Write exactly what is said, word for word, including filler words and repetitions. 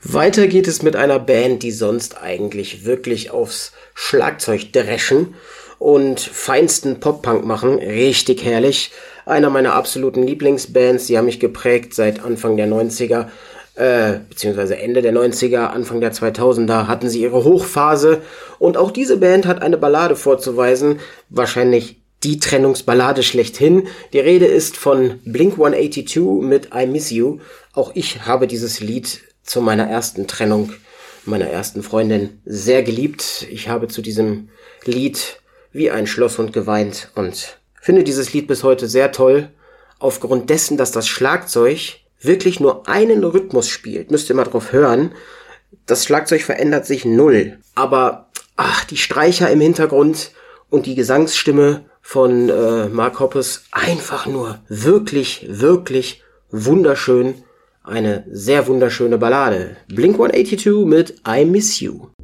Weiter geht es mit einer Band, die sonst eigentlich wirklich aufs Schlagzeug dreschen und feinsten Pop-Punk machen. Richtig herrlich. Einer meiner absoluten Lieblingsbands. Die haben mich geprägt seit Anfang der neunziger, äh, beziehungsweise Ende der neunziger, Anfang der zweitausender hatten sie ihre Hochphase. Und auch diese Band hat eine Ballade vorzuweisen. Wahrscheinlich die Trennungsballade schlechthin. Die Rede ist von Blink hundertzweiundachtzig mit I Miss You. Auch ich habe dieses Lied zu meiner ersten Trennung, meiner ersten Freundin, sehr geliebt. Ich habe zu diesem Lied wie ein Schlosshund geweint und finde dieses Lied bis heute sehr toll. Aufgrund dessen, dass das Schlagzeug wirklich nur einen Rhythmus spielt, müsst ihr mal drauf hören. Das Schlagzeug verändert sich null. Aber ach, die Streicher im Hintergrund und die Gesangsstimme von äh, Mark Hoppus, einfach nur wirklich, wirklich wunderschön. Eine sehr wunderschöne Ballade. Blink hundertzweiundachtzig mit I Miss You.